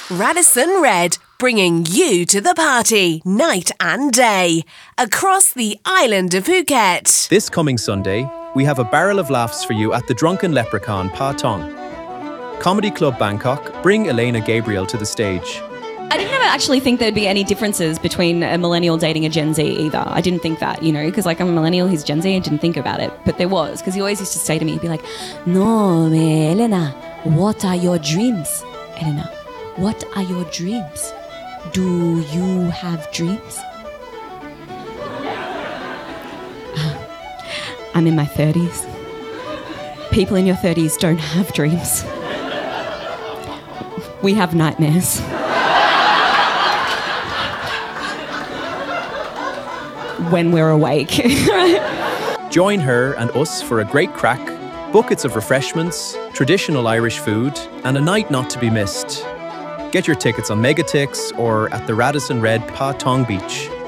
Radisson Red, bringing you to the party, night and day, across the island of Phuket. This coming Sunday, we have a barrel of laughs for you at the Drunken Leprechaun Pa Tong. Comedy Club Bangkok bring Elena Gabriel to the stage. I didn't ever actually think there'd be any differences between a millennial dating a Gen Z either. I didn't think that, because I'm a millennial, he's Gen Z, I didn't think about it. But there was, because he always used to say to me, he'd be like, "No, Elena, what are your dreams? Elena, what are your dreams? Do you have dreams?" I'm in my 30s. People in your 30s don't have dreams. We have nightmares. When we're awake. Join her and us for a great crack, buckets of refreshments, traditional Irish food, and a night not to be missed. Get your tickets on Megatix or at the Radisson Red Pa Tong Beach.